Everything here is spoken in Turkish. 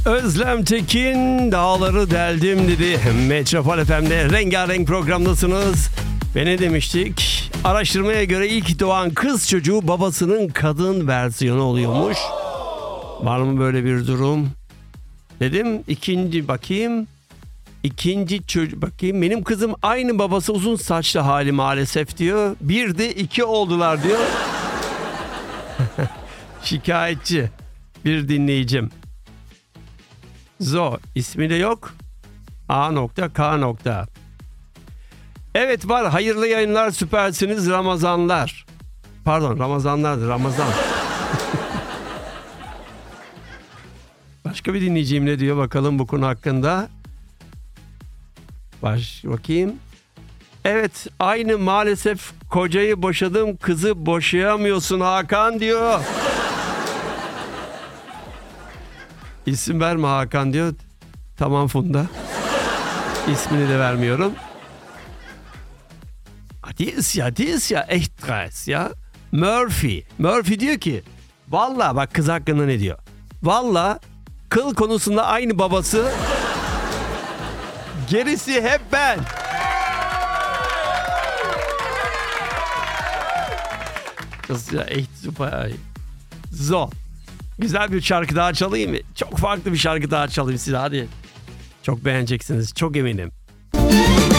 Özlem Tekin dağları deldim dedi. Metropol FM'de rengarenk programdasınız. Ve ne demiştik? Araştırmaya göre ilk doğan kız çocuğu babasının kadın versiyonu oluyormuş. Var mı böyle bir durum? Dedim İkinci çocuk bakayım. Benim kızım aynı babası uzun saçlı hali maalesef diyor. Bir de iki oldular diyor. Şikayetçi bir dinleyicim. Zo ismi de yok. A.K. Evet var, hayırlı yayınlar, süpersiniz, Ramazanlar. Pardon, Ramazanlardı, Ramazan. Başka bir dinleyicim ne diyor bakalım bu konu hakkında. Bakayım. Evet, aynı maalesef kocayı boşadım, kızı boşayamıyorsun Hakan diyor. İsim verme Hakan diyor. Tamam Funda. İsmini de vermiyorum. Die ist ja echt dreist ya. Murphy diyor ki valla bak kız hakkında ne diyor. Valla kıl konusunda aynı babası. Gerisi hep ben. Das ist ja echt super. So. Güzel bir şarkı daha çalayım mı? Çok farklı bir şarkı daha çalayım size hadi. Çok beğeneceksiniz, çok eminim.